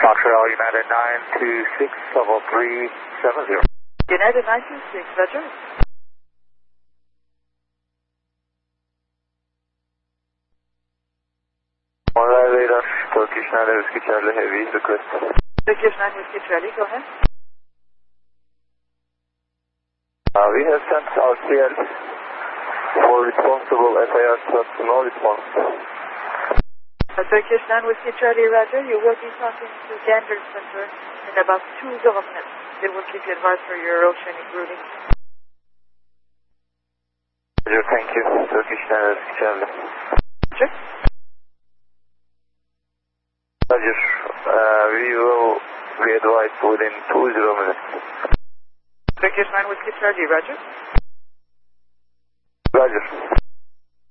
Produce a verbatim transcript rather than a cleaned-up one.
Montreal United nine two six, level three seven zero. United nine two six, Roger. Monterey radar, Turkish nine Whiskey Charlie Heavy, request. Turkish nine Whiskey Charlie, go ahead. Uh, we have sent R C L for responsible F I R but no response. Uh, Turkish nine Whiskey Charlie, Roger. You will be talking to Gander Center in about two minutes. They will keep you advised for your oceanic routing. Roger, thank you. Turkish nine Whiskey Charlie. Roger. Roger, uh, we will be advised within two minutes. Turkish nine Whiskey Charlie, Roger. Roger.